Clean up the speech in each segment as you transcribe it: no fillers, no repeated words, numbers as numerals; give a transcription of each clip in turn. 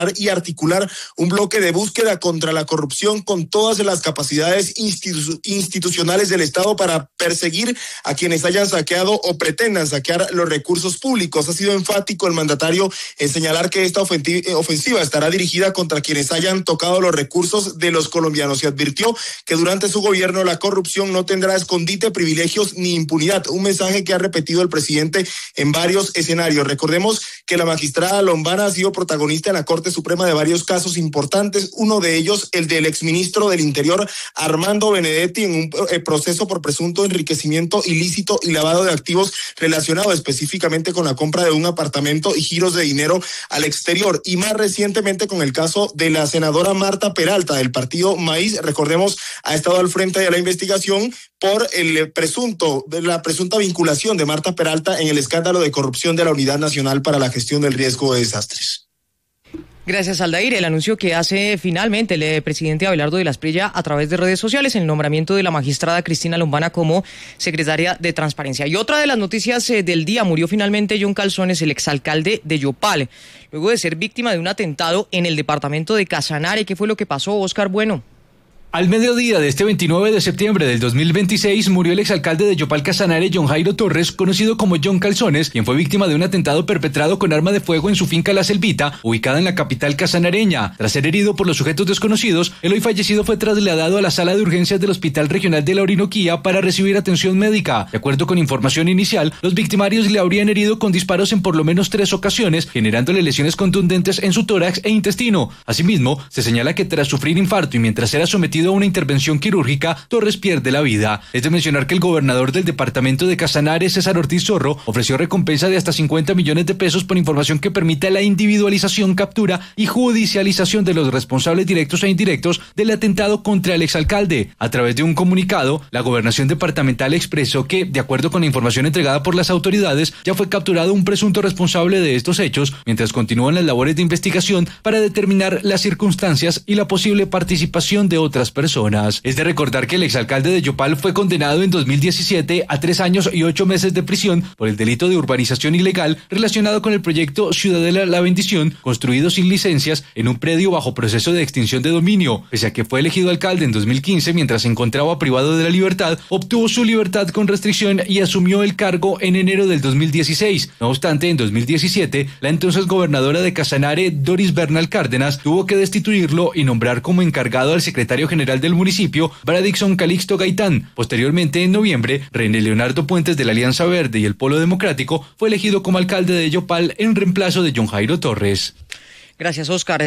y articular un bloque de búsqueda contra la corrupción con todas las capacidades institucionales del Estado para perseguir a quienes hayan saqueado o pretendan saquear los recursos públicos. Ha sido enfático el mandatario en señalar que esta ofensiva estará dirigida contra quienes hayan tocado los recursos de los colombianos y advirtió que durante su gobierno la corrupción no tendrá escondite, privilegios ni impunidad. Un mensaje que ha repetido el presidente en varios escenarios. Recordemos que la magistrada Lombana ha sido protagonista en la Corte Suprema de varios casos importantes, uno de ellos el del exministro del Interior Armando Benedetti en un proceso por presunto enriquecimiento ilícito y lavado de activos relacionado específicamente con la compra de un apartamento y giros de dinero al exterior, y más recientemente con el caso de la senadora Marta Peralta del partido Maíz. Recordemos, ha estado al frente de la investigación por la presunta vinculación de Marta Peralta en el escándalo de corrupción de la Unidad Nacional para la Gestión del Riesgo de Desastres. Gracias, Aldair. El anuncio que hace finalmente el presidente Abelardo de la Espriella a través de redes sociales, el nombramiento de la magistrada Cristina Lombana como secretaria de Transparencia. Y otra de las noticias del día, murió finalmente John Calzones, el exalcalde de Yopal, luego de ser víctima de un atentado en el departamento de Casanare. ¿Qué fue lo que pasó, Oscar Bueno? Al mediodía de este 29 de septiembre del 2026 murió el exalcalde de Yopal Casanare, John Jairo Torres, conocido como John Calzones, quien fue víctima de un atentado perpetrado con arma de fuego en su finca La Selvita, ubicada en la capital casanareña. Tras ser herido por los sujetos desconocidos, el hoy fallecido fue trasladado a la sala de urgencias del Hospital Regional de la Orinoquía para recibir atención médica. De acuerdo con información inicial, los victimarios le habrían herido con disparos en por lo menos 3 ocasiones, generándole lesiones contundentes en su tórax e intestino. Asimismo, se señala que tras sufrir infarto y mientras era sometido a una intervención quirúrgica, Torres pierde la vida. Es de mencionar que el gobernador del departamento de Casanare, César Ortiz Zorro, ofreció recompensa de hasta 50 millones de pesos por información que permita la individualización, captura y judicialización de los responsables directos e indirectos del atentado contra el exalcalde. A través de un comunicado, la gobernación departamental expresó que, de acuerdo con la información entregada por las autoridades, ya fue capturado un presunto responsable de estos hechos, mientras continúan las labores de investigación para determinar las circunstancias y la posible participación de otras personas. Es de recordar que el exalcalde de Yopal fue condenado en 2017 a 3 años y 8 meses de prisión por el delito de urbanización ilegal relacionado con el proyecto Ciudadela La Bendición, construido sin licencias en un predio bajo proceso de extinción de dominio. Pese a que fue elegido alcalde en 2015 mientras se encontraba privado de la libertad, obtuvo su libertad con restricción y asumió el cargo en enero del 2016. No obstante, en 2017, la entonces gobernadora de Casanare, Doris Bernal Cárdenas, tuvo que destituirlo y nombrar como encargado al secretario general del municipio, Bradixon Calixto Gaitán. Posteriormente, en noviembre, René Leonardo Puentes de la Alianza Verde y el Polo Democrático fue elegido como alcalde de Yopal en reemplazo de John Jairo Torres. Gracias, Oscar.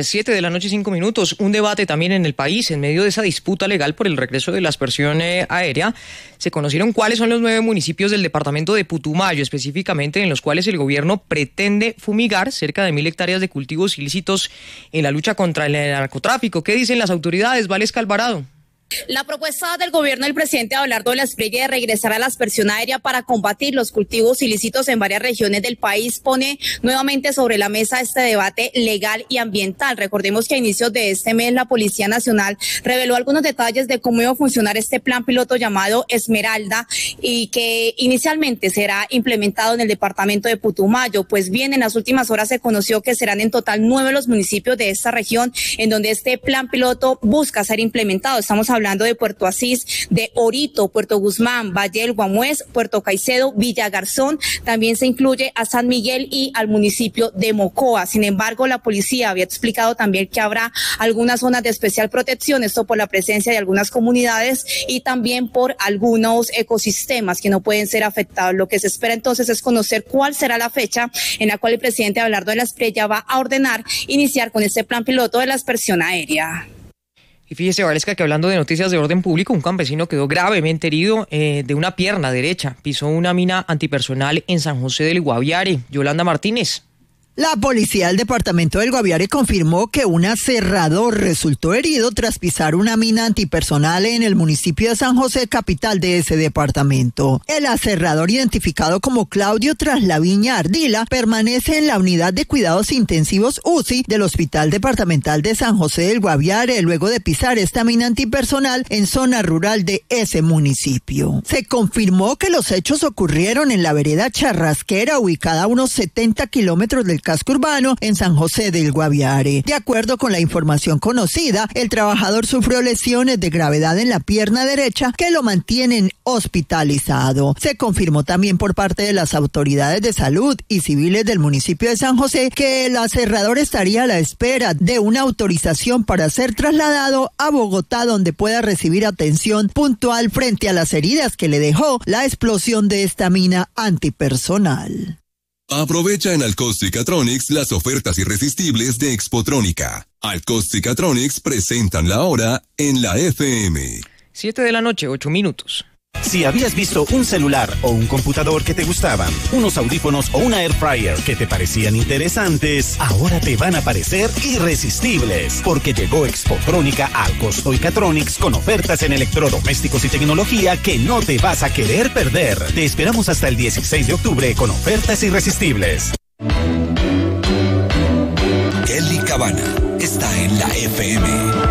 7:05 Un debate también en el país. En medio de esa disputa legal por el regreso de la aspersión aérea, se conocieron cuáles son los 9 municipios del departamento de Putumayo, específicamente en los cuales el gobierno pretende fumigar cerca de 1.000 hectáreas de cultivos ilícitos en la lucha contra el narcotráfico. ¿Qué dicen las autoridades? Valesca Alvarado. La propuesta del gobierno del presidente Abelardo de la Espriella de regresar a la aspersión aérea para combatir los cultivos ilícitos en varias regiones del país pone nuevamente sobre la mesa este debate legal y ambiental. Recordemos que a inicios de este mes la Policía Nacional reveló algunos detalles de cómo iba a funcionar este plan piloto llamado Esmeralda y que inicialmente será implementado en el departamento de Putumayo. Pues bien, en las últimas horas se conoció que serán en total 9 los municipios de esta región en donde este plan piloto busca ser implementado. Estamos hablando de Puerto Asís, de Orito, Puerto Guzmán, Valle del Guamués, Puerto Caicedo, Villa Garzón. También se incluye a San Miguel y al municipio de Mocoa. Sin embargo, la policía había explicado también que habrá algunas zonas de especial protección, esto por la presencia de algunas comunidades y también por algunos ecosistemas que no pueden ser afectados. Lo que se espera entonces es conocer cuál será la fecha en la cual el presidente Abelardo de la Espriella va a ordenar iniciar con este plan piloto de la aspersión aérea. Y fíjese, Valesca, que hablando de noticias de orden público, un campesino quedó gravemente herido de una pierna derecha. Pisó una mina antipersonal en San José del Guaviare. Yolanda Martínez. La policía del departamento del Guaviare confirmó que un aserrador resultó herido tras pisar una mina antipersonal en el municipio de San José, capital de ese departamento. El aserrador, identificado como Claudio Traslaviña Ardila, permanece en la unidad de cuidados intensivos UCI del Hospital Departamental de San José del Guaviare, luego de pisar esta mina antipersonal en zona rural de ese municipio. Se confirmó que los hechos ocurrieron en la vereda Charrasquera, ubicada a unos 70 kilómetros del casco urbano en San José del Guaviare. De acuerdo con la información conocida, el trabajador sufrió lesiones de gravedad en la pierna derecha que lo mantienen hospitalizado. Se confirmó también por parte de las autoridades de salud y civiles del municipio de San José que el aserrador estaría a la espera de una autorización para ser trasladado a Bogotá, donde pueda recibir atención puntual frente a las heridas que le dejó la explosión de esta mina antipersonal. Aprovecha en Alcostic-Atronics las ofertas irresistibles de Expotrónica. Alcostic-Atronics presentan la hora en la FM. 7 de la noche, 8 minutos. Si habías visto un celular o un computador que te gustaban, unos audífonos o una air fryer que te parecían interesantes, ahora te van a parecer irresistibles, porque llegó Expotrónica a Alcostic-Atronics con ofertas en electrodomésticos y tecnología que no te vas a querer perder. Te esperamos hasta el 16 de octubre con ofertas irresistibles. Kelly Cabana está en la FM.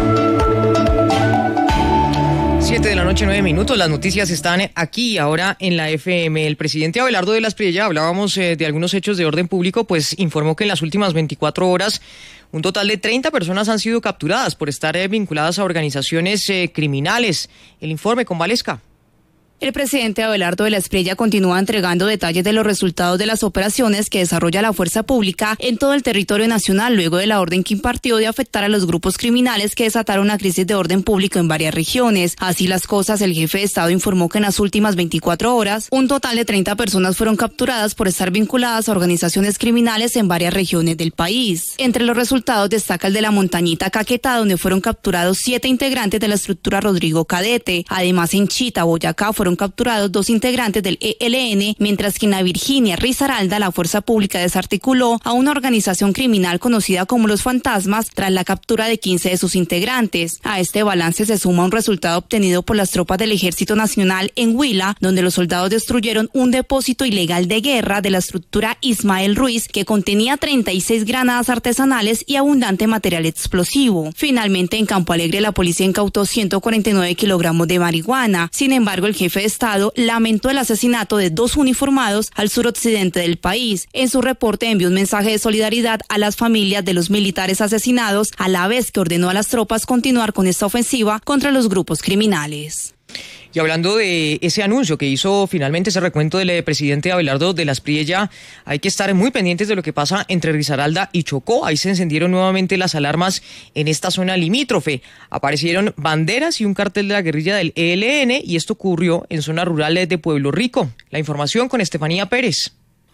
7 de la noche, 9 minutos. Las noticias están aquí ahora en la FM. El presidente Abelardo de la Espriella, hablábamos de algunos hechos de orden público, pues informó que en las últimas 24 horas un total de 30 personas han sido capturadas por estar vinculadas a organizaciones criminales. El informe con Valesca. El presidente Abelardo de la Espriella continúa entregando detalles de los resultados de las operaciones que desarrolla la fuerza pública en todo el territorio nacional luego de la orden que impartió de afectar a los grupos criminales que desataron una crisis de orden público en varias regiones. Así las cosas, el jefe de Estado informó que en las últimas 24 horas un total de 30 personas fueron capturadas por estar vinculadas a organizaciones criminales en varias regiones del país. Entre los resultados destaca el de la Montañita, Caquetá, donde fueron capturados 7 integrantes de la estructura Rodrigo Cadete. Además, en Chita, Boyacá, fueron capturados 2 integrantes del ELN, mientras que en la Virginia, Risaralda, la fuerza pública desarticuló a una organización criminal conocida como Los Fantasmas tras la captura de 15 de sus integrantes. A este balance se suma un resultado obtenido por las tropas del Ejército Nacional en Huila, donde los soldados destruyeron un depósito ilegal de guerra de la estructura Ismael Ruiz que contenía 36 granadas artesanales y abundante material explosivo. Finalmente, en Campo Alegre, la policía incautó 149 kilogramos de marihuana. Sin embargo, el jefe de Estado lamentó el asesinato de 2 uniformados al suroccidente del país. En su reporte envió un mensaje de solidaridad a las familias de los militares asesinados, a la vez que ordenó a las tropas continuar con esta ofensiva contra los grupos criminales. Y hablando de ese anuncio que hizo finalmente ese recuento del presidente Abelardo de la Espriella, hay que estar muy pendientes de lo que pasa entre Risaralda y Chocó. Ahí se encendieron nuevamente las alarmas en esta zona limítrofe. Aparecieron banderas y un cartel de la guerrilla del ELN y esto ocurrió en zonas rurales de Pueblo Rico. La información con Estefanía Pérez.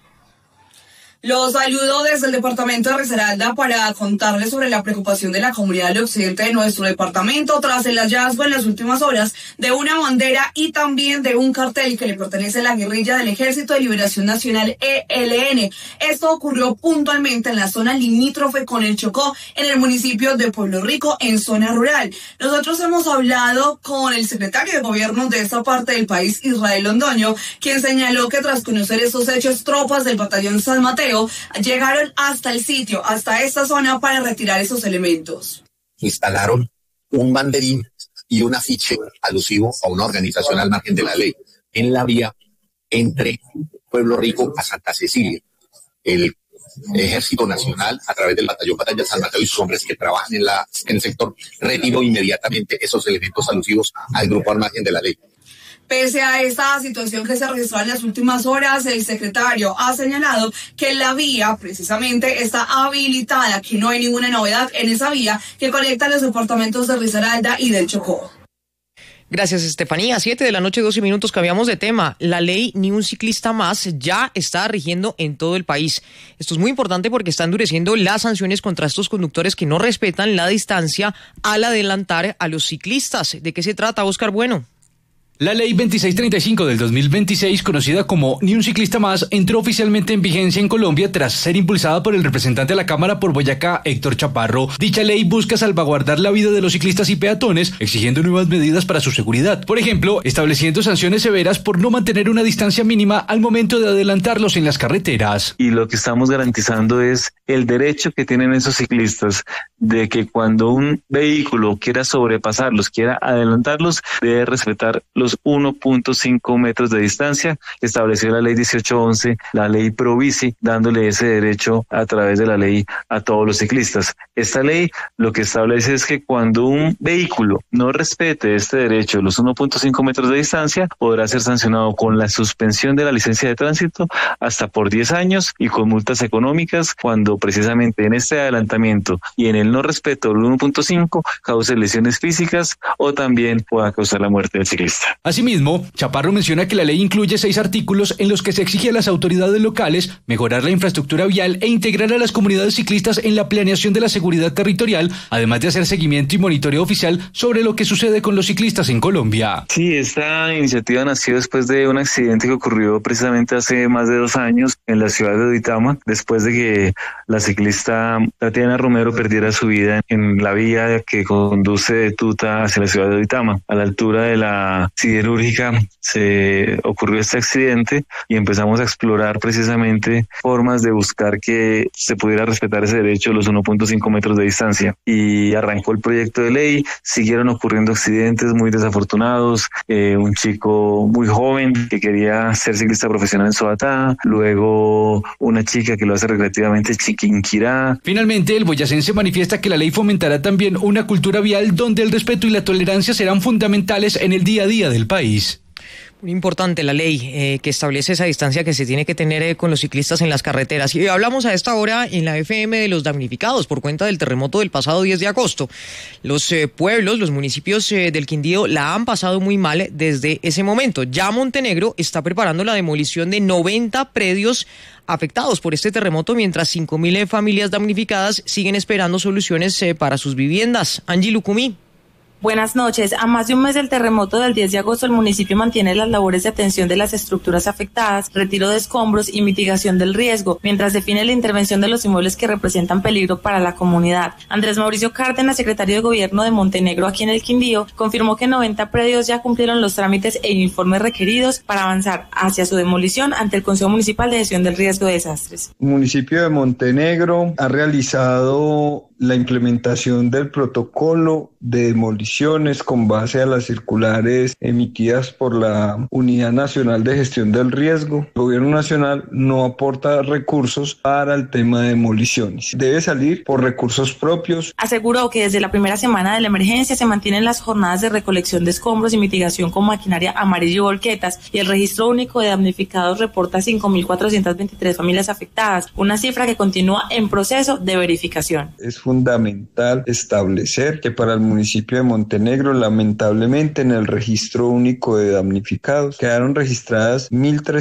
Los saludo desde el departamento de Risaralda para contarles sobre la preocupación de la comunidad del occidente de nuestro departamento tras el hallazgo en las últimas horas de una bandera y también de un cartel que le pertenece a la guerrilla del Ejército de Liberación Nacional ELN. Esto ocurrió puntualmente en la zona limítrofe con el Chocó, en el municipio de Pueblo Rico, en zona rural. Nosotros hemos hablado con el secretario de gobierno de esta parte del país, Israel Londoño, quien señaló que tras conocer estos hechos, tropas del batallón San Mateo llegaron hasta el sitio, hasta esta zona para retirar esos elementos. Instalaron un banderín y un afiche alusivo a una organización al margen de la ley en la vía entre Pueblo Rico a Santa Cecilia. El Ejército Nacional, a través del batalla San Mateo y sus hombres que trabajan en el sector, retiró inmediatamente esos elementos alusivos al grupo al margen de la ley. Pese a esta situación que se registró en las últimas horas, el secretario ha señalado que la vía precisamente está habilitada, que no hay ninguna novedad en esa vía que conecta los departamentos de Risaralda y del Chocó. Gracias, Estefanía. 7 de la noche, 12 minutos, cambiamos de tema. La ley Ni un ciclista más ya está rigiendo en todo el país. Esto es muy importante porque está endureciendo las sanciones contra estos conductores que no respetan la distancia al adelantar a los ciclistas. ¿De qué se trata, Oscar Bueno? La ley 2635 del 2026, conocida como Ni un ciclista más, entró oficialmente en vigencia en Colombia tras ser impulsada por el representante de la Cámara por Boyacá, Héctor Chaparro. Dicha ley busca salvaguardar la vida de los ciclistas y peatones, exigiendo nuevas medidas para su seguridad. Por ejemplo, estableciendo sanciones severas por no mantener una distancia mínima al momento de adelantarlos en las carreteras. Y lo que estamos garantizando es el derecho que tienen esos ciclistas de que cuando un vehículo quiera sobrepasarlos, quiera adelantarlos, debe respetar los los 1.5 metros de distancia que estableció la ley 1811, la ley Probici, dándole ese derecho a través de la ley a todos los ciclistas. Esta ley lo que establece es que cuando un vehículo no respete este derecho, los 1.5 metros de distancia, podrá ser sancionado con la suspensión de la licencia de tránsito hasta por 10 años y con multas económicas cuando precisamente en este adelantamiento y en el no respeto del 1.5 cause lesiones físicas o también pueda causar la muerte del ciclista. Asimismo, Chaparro menciona que la ley incluye 6 artículos en los que se exige a las autoridades locales mejorar la infraestructura vial e integrar a las comunidades ciclistas en la planeación de la seguridad territorial, además de hacer seguimiento y monitoreo oficial sobre lo que sucede con los ciclistas en Colombia. Sí, esta iniciativa nació después de un accidente que ocurrió precisamente hace más de 2 años en la ciudad de Duitama, después de que la ciclista Tatiana Romero perdiera su vida en la vía que conduce de Tuta hacia la ciudad de Duitama. A la altura de la siderúrgica se ocurrió este accidente y empezamos a explorar precisamente formas de buscar que se pudiera respetar ese derecho de los 1.5 metros de distancia. Y arrancó el proyecto de ley, siguieron ocurriendo accidentes muy desafortunados, un chico muy joven que quería ser ciclista profesional en Sobatá, luego una chica que lo hace recreativamente en Chiquinquirá. Finalmente, el boyacense manifiesta que la ley fomentará también una cultura vial donde el respeto y la tolerancia serán fundamentales en el día a día del país. Muy importante la ley que establece esa distancia que se tiene que tener con los ciclistas en las carreteras. Y hablamos a esta hora en la FM de los damnificados por cuenta del terremoto del pasado 10 de agosto. Los pueblos, los municipios del Quindío la han pasado muy mal desde ese momento. Ya Montenegro está preparando la demolición de 90 predios afectados por este terremoto, mientras 5.000 familias damnificadas siguen esperando soluciones para sus viviendas. Angie Lucumí. Buenas noches. A más de un mes del terremoto del 10 de agosto, el municipio mantiene las labores de atención de las estructuras afectadas, retiro de escombros y mitigación del riesgo, mientras define la intervención de los inmuebles que representan peligro para la comunidad. Andrés Mauricio Cárdenas, secretario de Gobierno de Montenegro aquí en el Quindío, confirmó que 90 predios ya cumplieron los trámites e informes requeridos para avanzar hacia su demolición ante el Consejo Municipal de Gestión del Riesgo de Desastres. El municipio de Montenegro ha realizado la implementación del protocolo de demoliciones con base a las circulares emitidas por la Unidad Nacional de Gestión del Riesgo. El Gobierno Nacional no aporta recursos para el tema de demoliciones. Debe salir por recursos propios. Aseguró que desde la primera semana de la emergencia se mantienen las jornadas de recolección de escombros y mitigación con maquinaria amarilla y volquetas, y el registro único de damnificados reporta 5.423 familias afectadas, una cifra que continúa en proceso de verificación. Es fundamental establecer que para el municipio de Montenegro, lamentablemente, en el registro único de damnificados quedaron registradas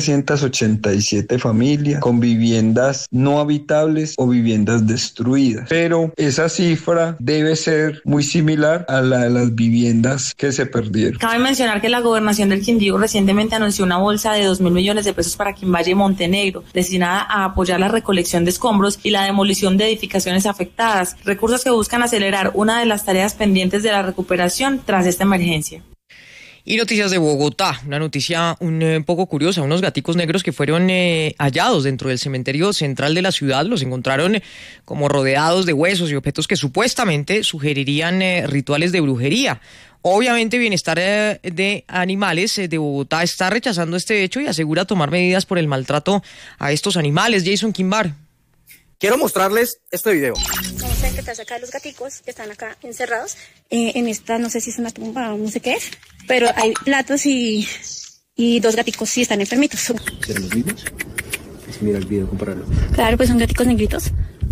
1.387 familias con viviendas no habitables o viviendas destruidas, pero esa cifra debe ser muy similar a la de las viviendas que se perdieron. Cabe mencionar que la Gobernación del Quindío recientemente anunció una bolsa de 2.000 millones de pesos para Quimbaye y Montenegro, destinada a apoyar la recolección de escombros y la demolición de edificaciones afectadas, recursos que buscan acelerar una de las tareas pendientes de la recuperación tras esta emergencia. Y noticias de Bogotá, una noticia un poco curiosa, unos gaticos negros que fueron hallados dentro del cementerio central de la ciudad, los encontraron como rodeados de huesos y objetos que supuestamente sugerirían rituales de brujería. Obviamente Bienestar de Animales de Bogotá está rechazando este hecho y asegura tomar medidas por el maltrato a estos animales. Jason Quimbar. Quiero mostrarles este video. Vamos a intentar sacar los gaticos que están acá encerrados. En esta no sé si es una tumba o no sé qué es, pero hay platos y 2 gaticos sí están enfermitos. ¿Serán los mismos? Mira el video, compararlo. Claro, pues son gaticos negritos.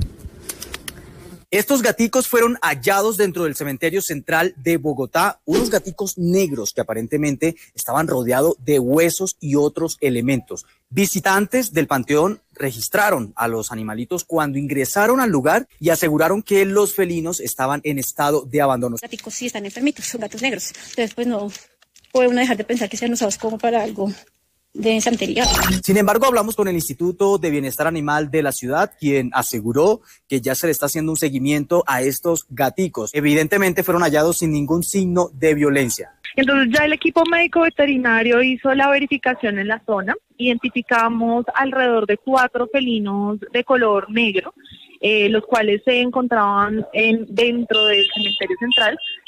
Estos gaticos fueron hallados dentro del cementerio central de Bogotá, unos gaticos negros que aparentemente estaban rodeados de huesos y otros elementos. Visitantes del panteón registraron a los animalitos cuando ingresaron al lugar y aseguraron que los felinos estaban en estado de abandono. Los gaticos sí están enfermitos, son gatos negros. Entonces pues no puede uno dejar de pensar que sean usados como para algo de santería. Sin embargo, hablamos con el Instituto de Bienestar Animal de la ciudad, quien aseguró que ya se le está haciendo un seguimiento a estos gaticos. Evidentemente fueron hallados sin ningún signo de violencia. Entonces ya el equipo médico veterinario hizo la verificación en la zona. Identificamos alrededor de 4 felinos de color negro, los cuales se encontraban dentro del cementerio central.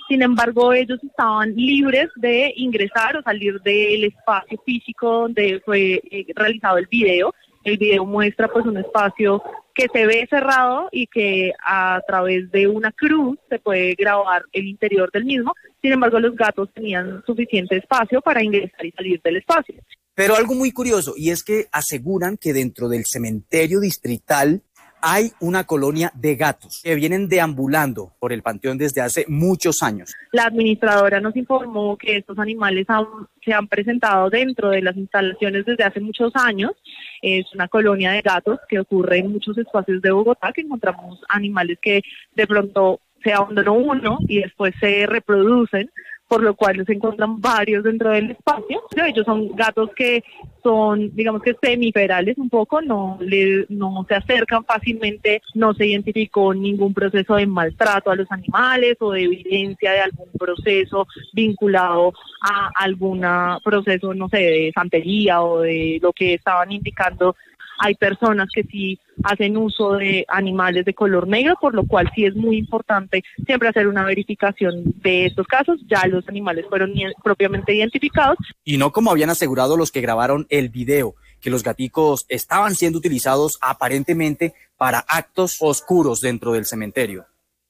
Sin embargo, ellos estaban libres de ingresar o salir del espacio físico donde fue realizado el video. El video muestra pues un espacio que se ve cerrado y que a través de una cruz se puede grabar el interior del mismo. Sin embargo, los gatos tenían suficiente espacio para ingresar y salir del espacio. Pero algo muy curioso, y es que aseguran que dentro del cementerio distrital hay una colonia de gatos que vienen deambulando por el panteón desde hace muchos años. La administradora nos informó que estos animales se han presentado dentro de las instalaciones desde hace muchos años. Es una colonia de gatos que ocurre en muchos espacios de Bogotá, que encontramos animales que de pronto se abandonó uno y después se reproducen, por lo cual se encuentran varios dentro del espacio. Ellos son gatos que son, digamos que semiferales un poco, no se acercan fácilmente, no se identificó ningún proceso de maltrato a los animales o de evidencia de algún proceso vinculado a algún proceso, no sé, de santería o de lo que estaban indicando. Hay personas que sí hacen uso de animales de color negro, por lo cual sí es muy importante siempre hacer una verificación de estos casos. Ya los animales fueron propiamente identificados. Y no como habían asegurado los que grabaron el video, que los gaticos estaban siendo utilizados aparentemente para actos oscuros dentro del cementerio.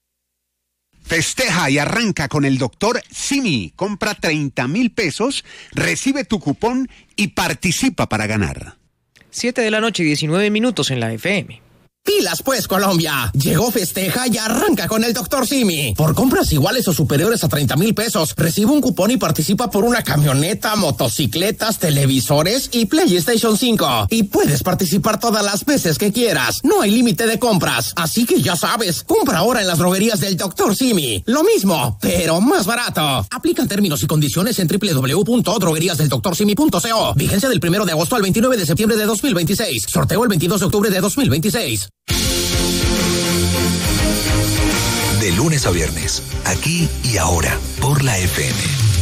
Festeja y arranca con el Dr. Simi. Compra 30,000 pesos, recibe tu cupón y participa para ganar. 7 de la noche, 19 minutos en la FM. Pilas pues, Colombia. Llegó Festeja y arranca con el Dr. Simi. Por compras iguales o superiores a 30,000 pesos, recibe un cupón y participa por una camioneta, motocicletas, televisores y PlayStation 5. Y puedes participar todas las veces que quieras. No hay límite de compras. Así que ya sabes, compra ahora en las droguerías del Dr. Simi. Lo mismo, pero más barato. Aplican términos y condiciones en www.drogueríasdeldoctorsimi.co. Vigencia del 1 de agosto al 29 de septiembre de 2026. Sorteo el 22 de octubre de 2026. De lunes a viernes, aquí y ahora, por la FM.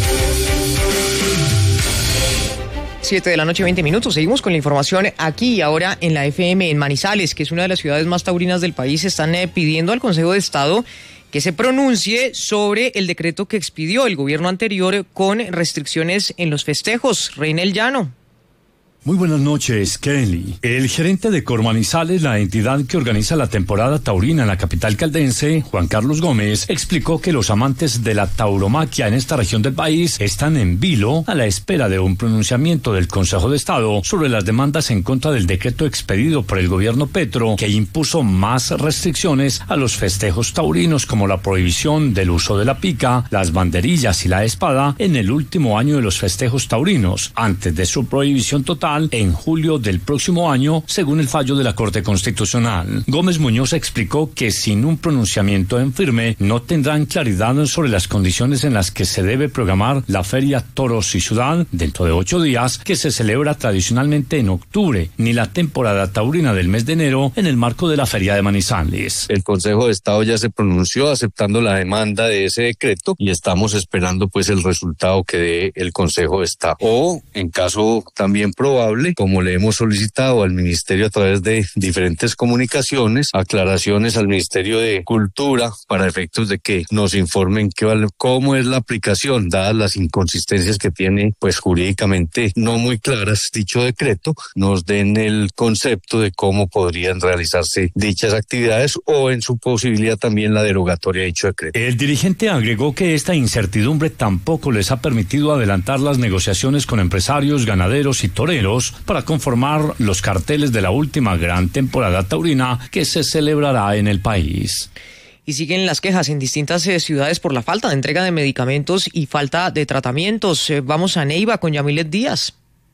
7 de la noche, 20 minutos. Seguimos con la información aquí y ahora en la FM. En Manizales, que es una de las ciudades más taurinas del país, están pidiendo al Consejo de Estado que se pronuncie sobre el decreto que expidió el gobierno anterior con restricciones en los festejos. Reinel Llano. Muy buenas noches, Kelly. El gerente de Cormanizales, la entidad que organiza la temporada taurina en la capital caldense, Juan Carlos Gómez, explicó que los amantes de la tauromaquia en esta región del país están en vilo a la espera de un pronunciamiento del Consejo de Estado sobre las demandas en contra del decreto expedido por el gobierno Petro, que impuso más restricciones a los festejos taurinos, como la prohibición del uso de la pica, las banderillas y la espada en el último año de los festejos taurinos, antes de su prohibición total en julio del próximo año, según el fallo de la Corte Constitucional. Gómez Muñoz explicó que sin un pronunciamiento en firme no tendrán claridad sobre las condiciones en las que se debe programar la Feria Toros y Ciudad dentro de 8 días, que se celebra tradicionalmente en octubre, ni la temporada taurina del mes de enero en el marco de la Feria de Manizales. El Consejo de Estado ya se pronunció aceptando la demanda de ese decreto y estamos esperando pues el resultado que dé el Consejo de Estado. O, en caso también probable, como le hemos solicitado al Ministerio a través de diferentes comunicaciones, aclaraciones al Ministerio de Cultura para efectos de que nos informen cómo es la aplicación, dadas las inconsistencias que tiene pues jurídicamente no muy claras dicho decreto, nos den el concepto de cómo podrían realizarse dichas actividades o en su posibilidad también la derogatoria de dicho decreto. El dirigente agregó que esta incertidumbre tampoco les ha permitido adelantar las negociaciones con empresarios, ganaderos y toreros para conformar los carteles de la última gran temporada taurina que se celebrará en el país. Y siguen las quejas en distintas ciudades por la falta de entrega de medicamentos y falta de tratamientos. Vamos a Neiva con Yamilet Díaz.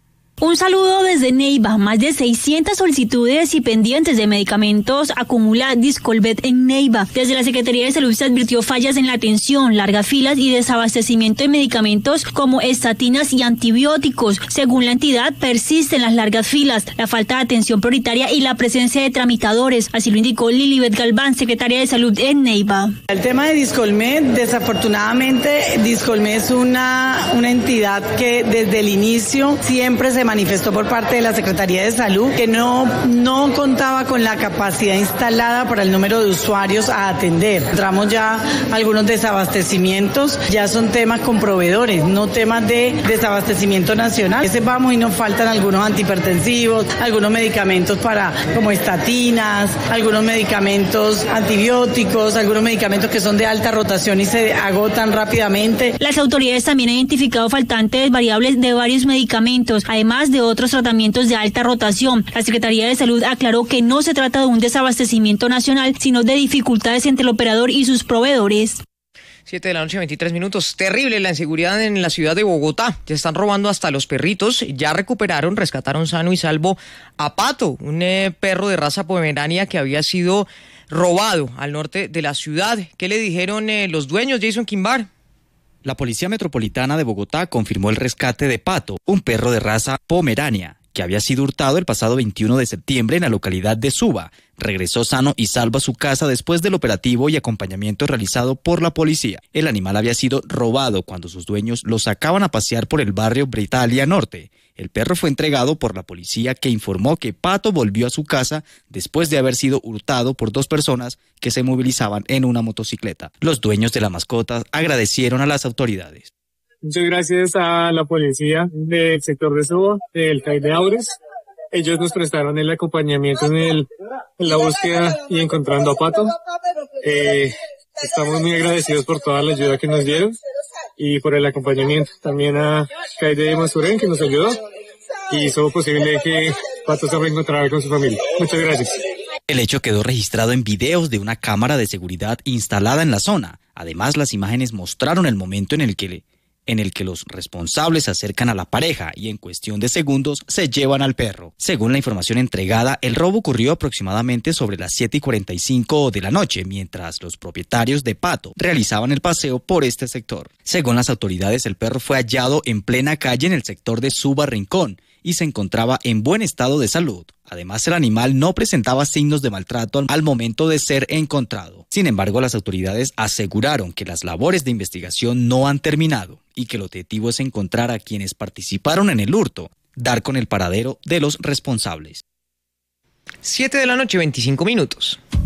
Un saludo desde Neiva. Más de 600 solicitudes y pendientes de medicamentos acumula Discolvet en Neiva. Desde la Secretaría de Salud se advirtió fallas en la atención, largas filas y desabastecimiento de medicamentos como estatinas y antibióticos. Según la entidad, persisten las largas filas, la falta de atención prioritaria y la presencia de tramitadores. Así lo indicó Lilibet Galván, Secretaria de Salud en Neiva. El tema de Discolmet, desafortunadamente, Discolmet es una entidad que desde el inicio siempre se se manifestó por parte de la Secretaría de Salud que no contaba con la capacidad instalada para el número de usuarios a atender. Entramos ya algunos desabastecimientos, ya son temas con proveedores, no temas de desabastecimiento nacional. Ese vamos y nos faltan algunos antihipertensivos, algunos medicamentos como estatinas, algunos medicamentos antibióticos, algunos medicamentos que son de alta rotación y se agotan rápidamente. Las autoridades también han identificado faltantes variables de varios medicamentos, además de otros tratamientos de alta rotación. La Secretaría de Salud aclaró que no se trata de un desabastecimiento nacional, sino de dificultades entre el operador y sus proveedores. 7 de la noche, 23 minutos. Terrible la inseguridad en la ciudad de Bogotá. Ya están robando hasta los perritos. Ya rescataron sano y salvo a Pato, un perro de raza pomerania que había sido robado al norte de la ciudad. ¿Qué le dijeron los dueños, Jason Quimbar? La Policía Metropolitana de Bogotá confirmó el rescate de Pato, un perro de raza pomerania, que había sido hurtado el pasado 21 de septiembre en la localidad de Suba. Regresó sano y salvo a su casa después del operativo y acompañamiento realizado por la policía. El animal había sido robado cuando sus dueños lo sacaban a pasear por el barrio Britalia Norte. El perro fue entregado por la policía, que informó que Pato volvió a su casa después de haber sido hurtado por 2 personas que se movilizaban en una motocicleta. Los dueños de la mascota agradecieron a las autoridades. Muchas gracias a la policía del sector de Suba, del CAI de Aures. Ellos nos prestaron el acompañamiento en la búsqueda y encontrando a Pato. Estamos muy agradecidos por toda la ayuda que nos dieron y por el acompañamiento. También a CAI de Masurén, que nos ayudó y hizo posible que Pato se reencontrara con su familia. Muchas gracias. El hecho quedó registrado en videos de una cámara de seguridad instalada en la zona. Además, las imágenes mostraron el momento en el que los responsables se acercan a la pareja y en cuestión de segundos se llevan al perro. Según la información entregada, el robo ocurrió aproximadamente sobre las 7:45 de la noche, mientras los propietarios de Pato realizaban el paseo por este sector. Según las autoridades, el perro fue hallado en plena calle en el sector de Suba Rincón y se encontraba en buen estado de salud. Además, el animal no presentaba signos de maltrato al momento de ser encontrado. Sin embargo, las autoridades aseguraron que las labores de investigación no han terminado y que el objetivo es encontrar a quienes participaron en el hurto, dar con el paradero de los responsables. 7 de la noche, 25 minutos.